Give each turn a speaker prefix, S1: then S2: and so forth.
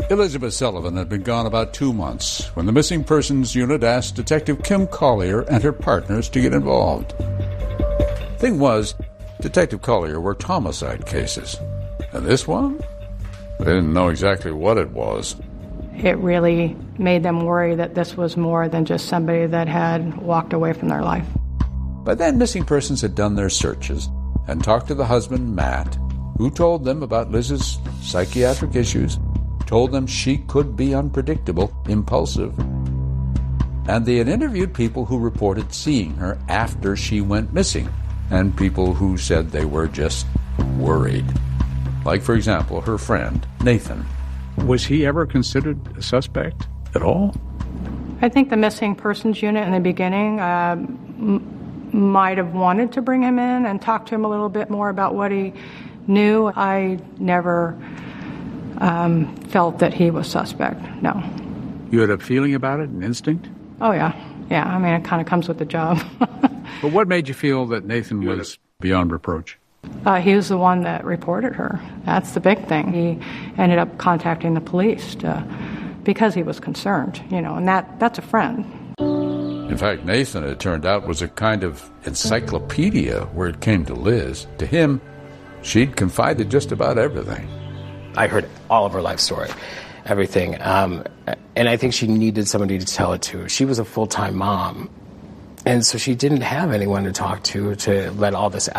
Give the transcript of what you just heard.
S1: Elizabeth Sullivan had been gone about 2 months when the Missing Persons Unit asked Detective Kim Collier and her partners to get involved. Thing was, Detective Collier worked homicide cases. And this one? They didn't know exactly what it was.
S2: It really made them worry that this was more than just somebody that had walked away from their life.
S1: By then, Missing Persons had done their searches and talked to the husband, Matt, who told them about Liz's psychiatric issues, told them she could be unpredictable, impulsive. And they had interviewed people who reported seeing her after she went missing, and people who said they were just worried. Like, for example, her friend, Nathan.
S3: Was he ever considered a suspect at all?
S2: I think the Missing Persons Unit in the beginning might have wanted to bring him in and talk to him a little bit more about what he knew. I never felt that he was suspect, no.
S3: You had a feeling about it, an instinct?
S2: Oh, yeah. Yeah, I mean, it kind of comes with the job.
S3: But what made you feel that Nathan was beyond reproach?
S2: He was the one that reported her. That's the big thing. He ended up contacting the police because he was concerned, and that's a friend.
S1: In fact, Nathan, it turned out, was a kind of encyclopedia where it came to Liz. To him, she'd confided just about everything.
S4: I heard all of her life story, everything. And I think she needed somebody to tell it to. She was a full-time mom. And so she didn't have anyone to talk to let all this